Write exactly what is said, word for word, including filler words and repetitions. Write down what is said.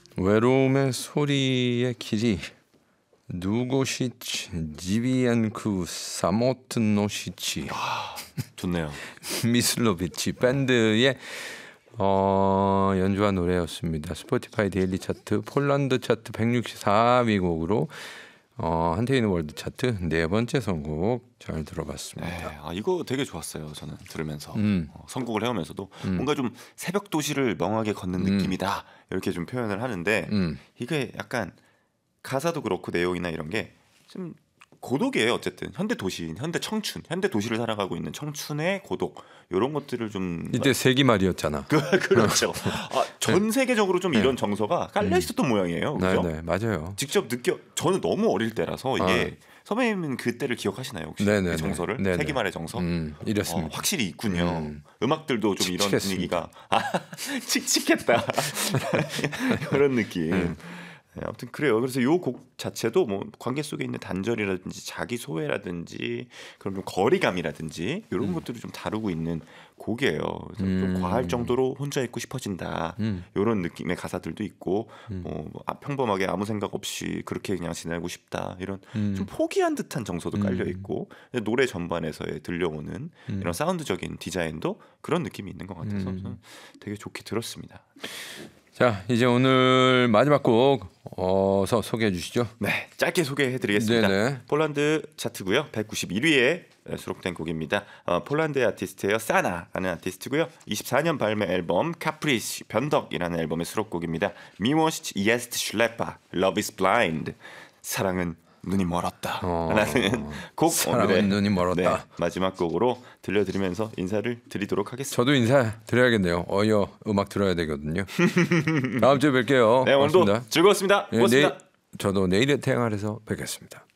외로움의 소리의 길이 누구시치 지비안쿠 사모트노시치 아, 좋네요. 미슬로비치 밴드의 어, 연주한 노래였습니다. 스포티파이 데일리 차트 폴란드 차트 백육십사 위 곡으로 어, 한테이는 월드 차트 네 번째 선곡 잘 들어봤습니다. 네, 아, 이거 되게 좋았어요. 저는 들으면서 음. 어, 선곡을 해오면서도 음. 뭔가 좀 새벽 도시를 멍하게 걷는 음. 느낌이다 이렇게 좀 표현을 하는데 음. 이게 약간 가사도 그렇고 내용이나 이런 게 좀 고독이에요. 어쨌든 현대 도시인, 현대 청춘, 현대 도시를 살아가고 있는 청춘의 고독 이런 것들을 좀 이때 세기 말이었잖아. 그, 그렇죠. 아, 전 세계적으로 좀 네. 이런 정서가 깔려 있었던 모양이에요. 그죠? 네, 네, 맞아요. 직접 느껴. 저는 너무 어릴 때라서 이게 아. 선배님은 그때를 기억하시나요? 혹시 네네네. 그 정서를 네네. 세기말의 정서? 음, 이랬습니다. 어, 확실히 있군요. 음. 음악들도 좀 이런 칙칙했습니다. 분위기가 아, 칙칙했다 그런 느낌. 음. 네, 아무튼 그래요. 그래서 이 곡 자체도 뭐 관계 속에 있는 단절이라든지 자기 소외라든지 그런 좀 거리감이라든지 이런 음. 것들을 좀 다루고 있는 곡이에요. 그래서 음. 좀 과할 정도로 혼자 있고 싶어진다. 음. 이런 느낌의 가사들도 있고 음. 뭐 아, 평범하게 아무 생각 없이 그렇게 그냥 지내고 싶다. 이런 음. 좀 포기한 듯한 정서도 음. 깔려 있고 노래 전반에서의 들려오는 음. 이런 사운드적인 디자인도 그런 느낌이 있는 것 같아서 음. 저는 되게 좋게 들었습니다. 자, 이제 오늘 마지막 곡 어서 소개해 주시죠. 네, 짧게 소개해드리겠습니다. 네네. 폴란드 차트고요. 백구십일 위에 수록된 곡입니다. 어, 폴란드의 아티스트예요. 사나라는 아티스트고요. 이십사 년 발매 앨범 카프리시 변덕이라는 앨범의 수록곡입니다. 미워시치 이에스트 슐레파 Love is blind 사랑은 눈이 멀었다 어, 라는 곡 사랑은 오늘의 눈이 멀었다. 네, 마지막 곡으로 들려드리면서 인사를 드리도록 하겠습니다. 저도 인사 드려야겠네요. 어여 음악 들어야 되거든요. 다음 주에 뵐게요. 네, 오늘도 고맙습니다. 즐거웠습니다. 네, 고맙습니다. 내일, 저도 내일의 태양아래서 뵙겠습니다.